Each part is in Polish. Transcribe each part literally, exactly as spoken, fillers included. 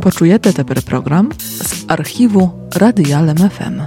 Почуєте тепер програм з архіву Радіалем еф ем.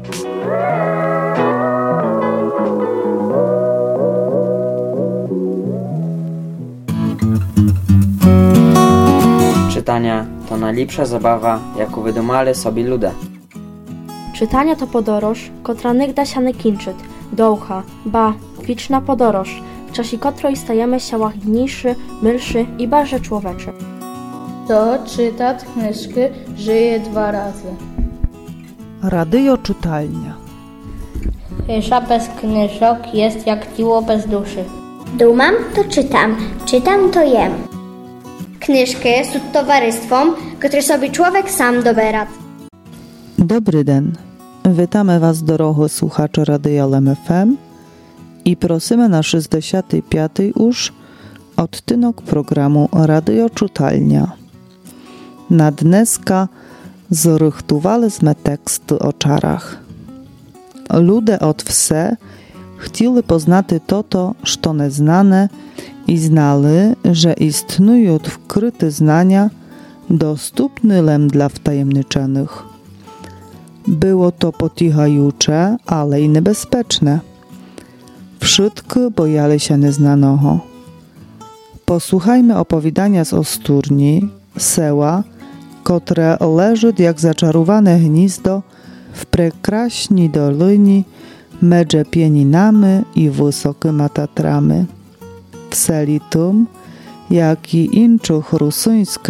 Czytania to najlepsza zabawa, jaką wydumali sobie ludzie. Czytania to podoroż, kotra nigda się nie kinczyt, dołcha, ba, wiczna podoroż, w czasie kotroj stajemy się łagodniejszy, milszy i bardziej człowieczy. Kto czyta knyżki, żyje dwa razy. Radio czytalnia. Pysza bez knyżok jest jak ciło bez duszy. Dumam, to czytam, czytam, to jem. Knyżki są towarystwom, które sobie człowiek sam dobera. Dobry den. Witamy Was, drogie słuchacze Radioalem ef em i prosimy na sześćdziesiąty piąty już odtynek programu Radio Czytalnia. Na dneska zrychtowaliśmy teksty o czarach. Ludzie od wse chcieli poznać to, co nieznane i znali, że istnieją wkryte znania dostępne lem dla wtajemniczonych. Było to potichające, ale i niebezpieczne. Wszyscy bojali się nieznanego. Posłuchajmy opowiadania z Osturni, seła, które leży jak zaczarowane gniazdo w prekraśnej dolinie między pieninami i wysokymi Tatrami. W seli tym, jak i innych rusyńskich